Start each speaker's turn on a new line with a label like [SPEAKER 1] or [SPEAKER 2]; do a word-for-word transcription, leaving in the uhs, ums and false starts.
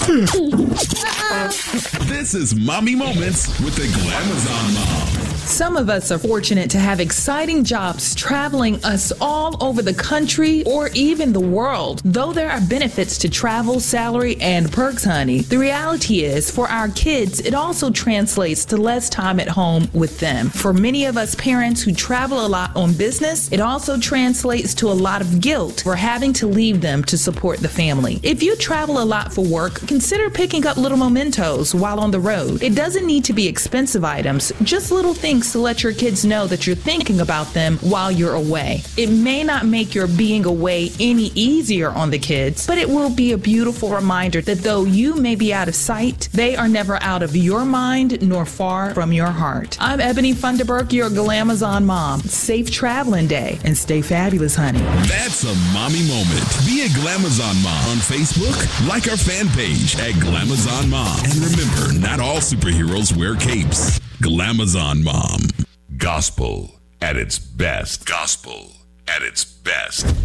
[SPEAKER 1] This is Mommy Moments with the Glamazon Mom.
[SPEAKER 2] Some of us are fortunate to have exciting jobs traveling us all over the country or even the world. Though there are benefits to travel, salary, and perks, honey, the reality is for our kids, it also translates to less time at home with them. For many of us parents who travel a lot on business, it also translates to a lot of guilt for having to leave them to support the family. If you travel a lot for work, consider picking up little mementos while on the road. It doesn't need to be expensive items, just little things to let your kids know that you're thinking about them while you're away. It may not make your being away any easier on the kids, but it will be a beautiful reminder that though you may be out of sight, they are never out of your mind nor far from your heart. I'm Ebony Funderburk, your Glamazon mom. Safe traveling day and stay fabulous, honey.
[SPEAKER 1] That's a mommy moment. Be a Glamazon mom on Facebook. Like our fan page at Glamazon Mom. And remember, not all superheroes wear capes. Glamazon Mom. Gospel at its best. Gospel at its best.